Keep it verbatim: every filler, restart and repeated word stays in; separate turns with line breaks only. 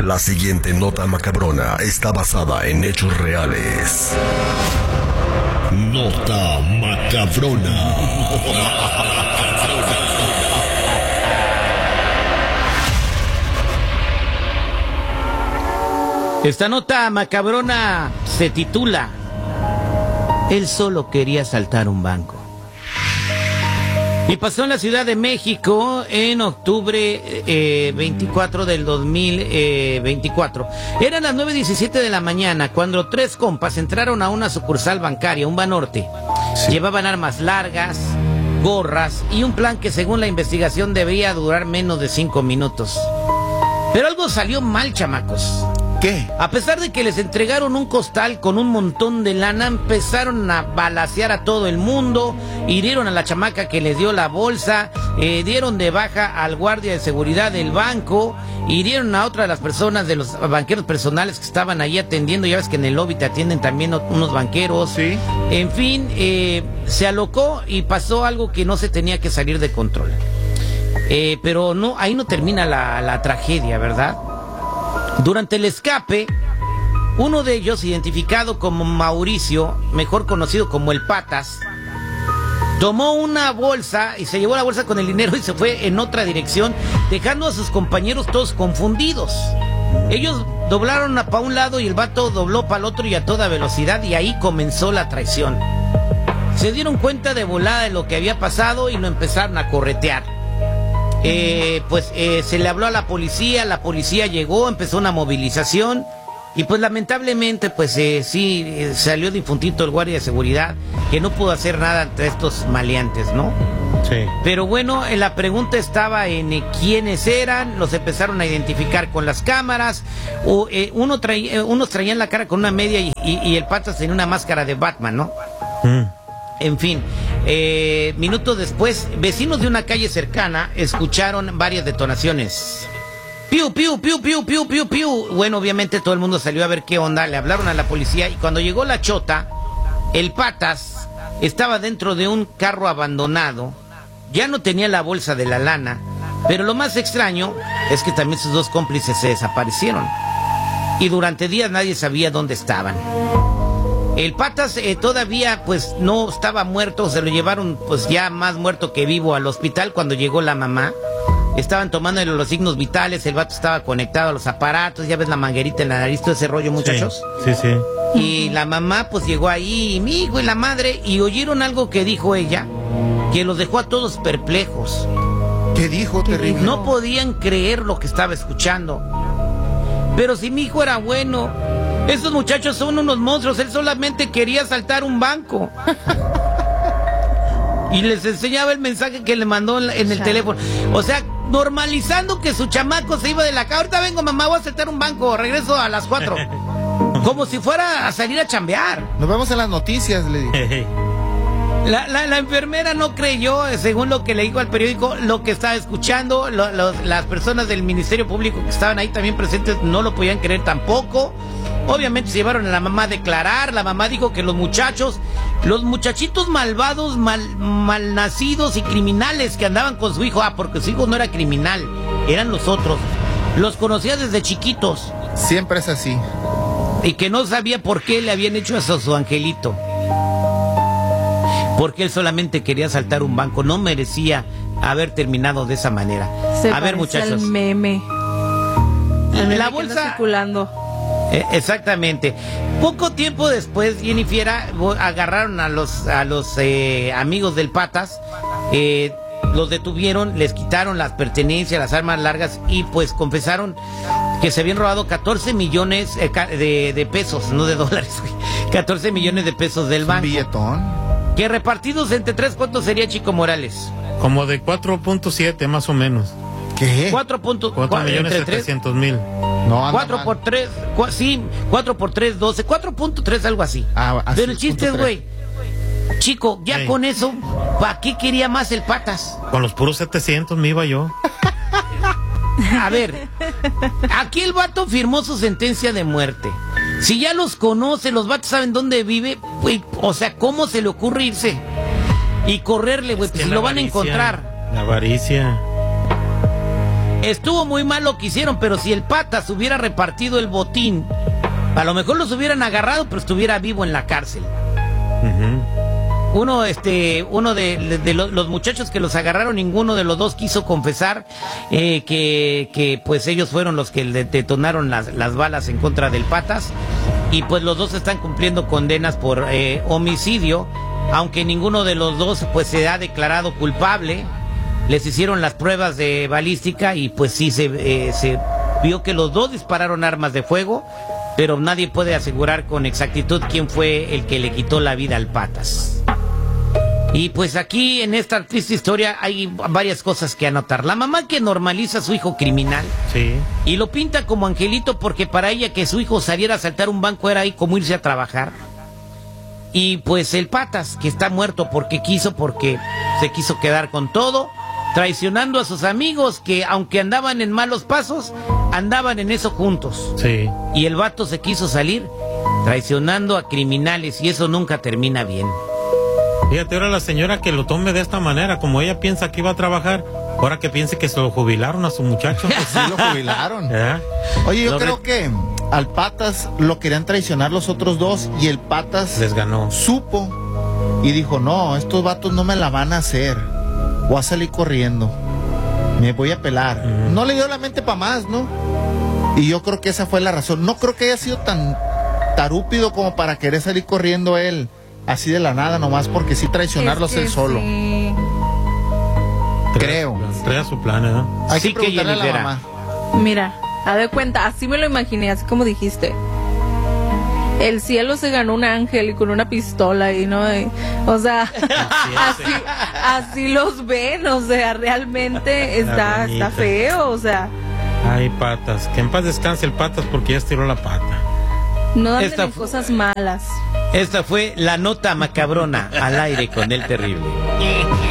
La siguiente nota macabrona está basada en hechos reales. Nota macabrona.
Esta nota macabrona se titula Él solo quería asaltar un banco. Y pasó en la Ciudad de México en octubre eh, veinticuatro del dos mil veinticuatro. Eran las nueve diecisiete de la mañana cuando tres compas entraron a una sucursal bancaria, un Banorte. Sí. Llevaban armas largas, gorras y un plan que según la investigación debía durar menos de cinco minutos. Pero algo salió mal, chamacos.
¿Qué?
A pesar de que les entregaron un costal con un montón de lana, empezaron a balacear a todo el mundo, hirieron a la chamaca que les dio la bolsa, eh, dieron de baja al guardia de seguridad del banco, hirieron a otra de las personas de los banqueros personales que estaban ahí atendiendo. Ya ves que en el lobby te atienden también unos banqueros.
Sí.
En fin, eh, se alocó y pasó algo que no se tenía que salir de control. Eh, pero no, ahí no termina la, la tragedia, ¿verdad? Durante el escape, uno de ellos, identificado como Mauricio, mejor conocido como el Patas, tomó una bolsa y se llevó la bolsa con el dinero y se fue en otra dirección, dejando a sus compañeros todos confundidos. Ellos doblaron para un lado y el vato dobló para el otro y a toda velocidad, y ahí comenzó la traición. Se dieron cuenta de volada de lo que había pasado y lo empezaron a corretear. Eh, pues eh, se le habló a la policía, la policía llegó, empezó una movilización y pues lamentablemente pues eh, sí eh, salió difuntito el guardia de seguridad, que no pudo hacer nada ante estos maleantes, ¿no?
Sí.
Pero bueno, eh, la pregunta estaba en eh, quiénes eran. Los empezaron a identificar con las cámaras. O, eh, uno traía, eh, unos traían la cara con una media y, y, y el Patas tenía una máscara de Batman, ¿no?
Mm.
En fin, eh, minutos después, vecinos de una calle cercana escucharon varias detonaciones. Piu, piu, piu, piu, piu, piu, piu. Bueno, obviamente todo el mundo salió a ver qué onda, le hablaron a la policía y cuando llegó la chota, el Patas estaba dentro de un carro abandonado, ya no tenía la bolsa de la lana, pero lo más extraño es que también sus dos cómplices se desaparecieron y durante días nadie sabía dónde estaban. El Patas eh, todavía pues no estaba muerto, se lo llevaron pues ya más muerto que vivo al hospital cuando llegó la mamá. Estaban tomándole los signos vitales, el vato estaba conectado a los aparatos, ya ves la manguerita en la nariz, todo ese rollo, muchachos.
Sí, sí, sí.
Y la mamá pues llegó ahí, y mi hijo y la madre, y oyeron algo que dijo ella, que los dejó a todos perplejos.
¿Qué dijo, terrible?
No podían creer lo que estaba escuchando. Pero si mi hijo era bueno, esos muchachos son unos monstruos, él solamente quería asaltar un banco. Y les enseñaba el mensaje que le mandó en, en el teléfono. O sea, normalizando que su chamaco se iba de la casa. Ahorita vengo, mamá, voy a asaltar un banco, regreso a las cuatro. Como si fuera a salir a chambear.
Nos vemos en las noticias, le dije.
La, la, la enfermera no creyó, según lo que le dijo al periódico, lo que estaba escuchando. Lo, lo, las personas del Ministerio Público que estaban ahí también presentes no lo podían creer tampoco. Obviamente se llevaron a la mamá a declarar. La mamá dijo que los muchachos, los muchachitos malvados, mal, malnacidos y criminales que andaban con su hijo, ah, porque su hijo no era criminal, eran los otros, los conocía desde chiquitos.
Siempre es así.
Y que no sabía por qué le habían hecho eso a su angelito. Porque él solamente quería asaltar un banco, no merecía haber terminado de esa manera.
Se
a ver, muchachos.
El meme. El meme
la
que
bolsa
anda circulando.
Eh, exactamente. Poco tiempo después, Jennifer, agarraron a los a los eh, amigos del Patas, eh, los detuvieron, les quitaron las pertenencias, las armas largas y pues confesaron que se habían robado catorce millones eh, de, de pesos, no de dólares, catorce millones de pesos del banco.
¿Un billetón?
Que repartidos entre tres, ¿cuánto sería, Chico Morales?
Como de cuatro punto siete más o menos.
¿Qué?
cuatro punto
cuatro millones setecientos mil.
No,
cuatro por tres, cu sí, cuatro por tres, doce, cuatro punto tres, algo así.
Ah, así.
Pero el chiste es, güey, Chico, ya
sí.
Con eso, ¿para qué quería más el Patas?
Con los puros setecientos me iba yo.
A ver, aquí el vato firmó su sentencia de muerte. Si ya los conoce, los vatos saben dónde vive, güey, o sea, ¿cómo se le ocurre irse? Y correrle, güey, pues si lo van a encontrar.
La avaricia.
Estuvo muy mal lo que hicieron, pero si el Patas hubiera repartido el botín, a lo mejor los hubieran agarrado, pero estuviera vivo en la cárcel.
Ujú.
Uno, este, uno de, de, de los, los muchachos que los agarraron, ninguno de los dos quiso confesar eh, que, que pues ellos fueron los que le detonaron las, las balas en contra del Patas. Y pues los dos están cumpliendo condenas por eh, homicidio, aunque ninguno de los dos pues se ha declarado culpable. Les hicieron las pruebas de balística y pues sí se, eh, se vio que los dos dispararon armas de fuego, pero nadie puede asegurar con exactitud quién fue el que le quitó la vida al Patas. Y pues aquí en esta triste historia hay varias cosas que anotar. La mamá que normaliza a su hijo criminal.
Sí.
Y lo pinta como angelito porque para ella que su hijo saliera a asaltar un banco era ahí como irse a trabajar. Y pues el Patas que está muerto porque quiso, porque se quiso quedar con todo, traicionando a sus amigos que aunque andaban en malos pasos, andaban en eso juntos.
Sí.
Y el vato se quiso salir traicionando a criminales y eso nunca termina bien.
Fíjate, ahora la señora que lo tome de esta manera, como ella piensa que iba a trabajar, ahora que piense que se lo jubilaron a su muchacho.
Pues sí lo jubilaron.
¿Eh?
Oye, yo
Lo
creo
re-
que al Patas lo querían traicionar los otros dos y el Patas
Les ganó.
supo y dijo, no, estos vatos no me la van a hacer. Voy a salir corriendo. Me voy a pelar.
Mm.
No le dio la mente para más, ¿no? Y yo creo que esa fue la razón. No creo que haya sido tan tarúpido como para querer salir corriendo él así de la nada, nomás porque sí traicionarlos
Es que
él solo.
sí.
Creo.
Trae su plan, ¿eh?
Hay
Sí
que
que
preguntarle a la
Jennifer.
mamá.
Mira, a de cuenta, así me lo imaginé, así como dijiste. El cielo se ganó un ángel y con una pistola y no, Y, o sea, así, así los ven, o sea, realmente está,
bonita.
está feo, o sea,
Ay, Patas. Que en paz descanse el Patas porque ya estiró la pata.
no dan
Esta
de
fu-
cosas malas.
Esta fue la nota macabrona al aire con el terrible.